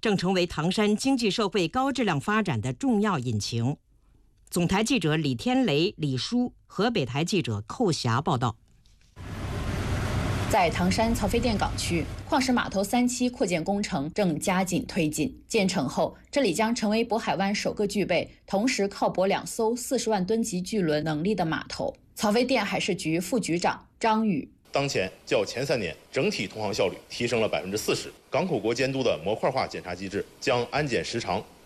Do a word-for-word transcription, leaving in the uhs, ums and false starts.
正成为唐山经济社会高质量发展的重要引擎。总台记者李天雷、李舒，河北台记者寇霞报道。 在唐山曹妃甸港区，矿石码头三期扩建工程正加紧推进。建成后，这里将成为渤海湾首个具备同时靠泊两艘四十万吨级巨轮能力的码头。曹妃甸海事局副局长张宇： 当前较前三年整体通航效率提升了百分之四十，港口国监督的模块化检查机制将安检时长